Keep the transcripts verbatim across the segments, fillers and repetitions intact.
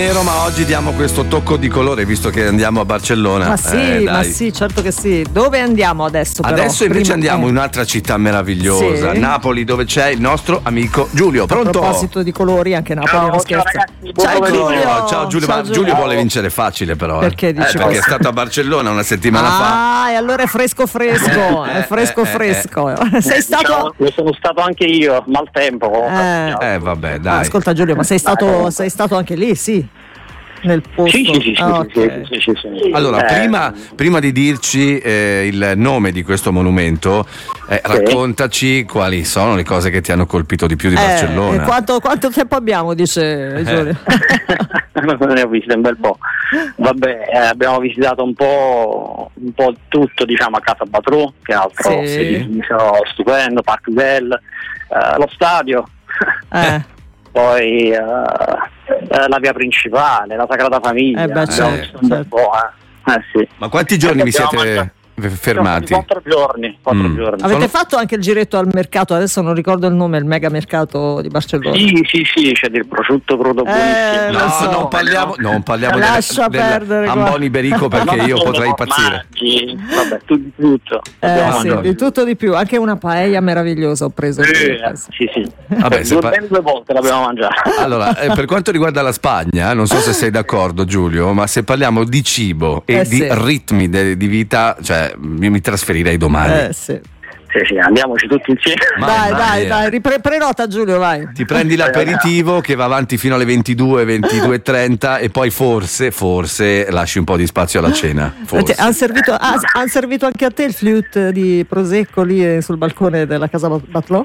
nero, ma oggi diamo questo tocco di colore visto che andiamo a Barcellona. Ma sì, eh, ma sì, certo che sì. Dove andiamo adesso? Però? Adesso invece Prima andiamo che... in un'altra città meravigliosa, sì. Napoli, dove c'è il nostro amico Giulio. Pronto? A proposito di colori, anche Napoli Ciao, non ciao scherza. ragazzi, Ciao buon Giulio. Giulio. Ciao Giulio, Ciao, ma Giulio. Giulio vuole vincere facile però. eh. Perché dici Eh, perché è questo? stato a Barcellona una settimana fa. Ah, e allora è fresco fresco, Eh, è fresco eh, eh, fresco. Sei stato... Diciamo, lo sono stato anche io, maltempo. Eh. Eh vabbè, dai. Ascolta Giulio, ma sei stato, sei stato anche lì, sì? Nel posto? Sì, sì, sì, sì, Ah, sì, ok. sì, sì, sì. Allora, Eh, prima, prima di dirci eh, il nome di questo monumento, eh, Sì. raccontaci quali sono le cose che ti hanno colpito di più di Eh, Barcellona. e quanto, quanto tempo abbiamo, dice Giulio? ne ho visitato un bel po'. Vabbè, eh, abbiamo visitato un po', un po' tutto, diciamo, a Casa Batrù, che è un altro Sì. edificio stupendo, Parc Güell, eh, lo stadio, Eh, poi eh, eh, la via principale, la Sagrada Famiglia. Eh beh, abbiamo certo, visto un bel certo. po', eh. Eh, sì. Ma quanti giorni vi Abbiamo siete mangiato- fermati? Quattro giorni, quattro Mm. giorni. avete Sono- fatto anche il giretto al mercato, adesso non ricordo il nome, il mega mercato di Barcellona. Sì, sì, sì, c'è del prosciutto crudo Eh, buonissimo. lo No, so. non parliamo, non parliamo Lascia del, perdere, del guarda. Amboni Iberico perché Non io solo potrei impazzire. formaggi, vabbè, tu di tutto. Eh, Abbiamo sì, mangiato. di tutto di più, anche una paella meravigliosa ho preso. Sì, eh, sì, sì. Vabbè, se due, pa- ben due volte l'abbiamo mangiata. Allora, eh, per quanto riguarda la Spagna, non so se sei d'accordo Giulio, ma se parliamo di cibo e Eh, di sì. ritmi de- di vita, cioè io mi trasferirei domani. Eh, sì. Sì, sì, andiamoci tutti insieme. Ma- Dai, Mamma dai, mia. dai, ripre- prenota Giulio, vai. Ti prendi l'aperitivo che va avanti fino alle ventidue, ventidue e trenta e poi forse, forse lasci un po' di spazio alla cena. Forse. Hanno servito, ah, han servito anche a te il flute di Prosecco lì eh, sul balcone della casa Bat- Batlò?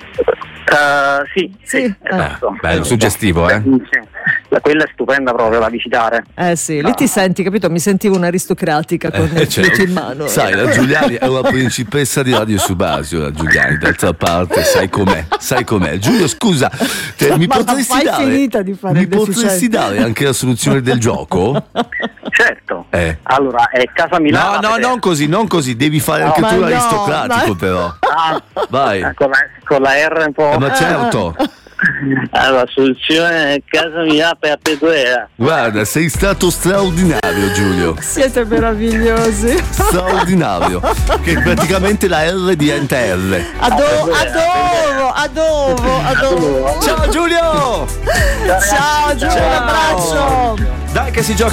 Uh, sì, Sì, sì, eh. esatto. Bello, suggestivo, eh? Sì. La- Quella è stupenda proprio da visitare. Eh sì, lì ti senti, capito? Mi sentivo un'aristocratica con Eh, il cioè, flute in mano. sai, la Giuliani è una principessa di Radio Subasio, la Giuliani, d'altra parte sai com'è, sai com'è. Giulio, scusa, te, mi Ma la potresti fai dare, finita di fare mi il deficiente? potresti dare anche la soluzione del gioco? Certo. Eh. Allora, è Casa Milano. No, no, vedete? non così, non così, devi fare anche Ma tu no, l'aristocratico dai. però. Ah, Vai. eh, con, la, con la R un po'. Eh, ma certo, Allora, soluzione è Casa Milano per Peduera. guarda, sei stato straordinario Giulio, Siete meravigliosi. straordinario, che praticamente la R diventa R. Ado- adovo, adovo, adovo. Ciao Giulio! Ciao Giulio, un abbraccio. Dai che si gioca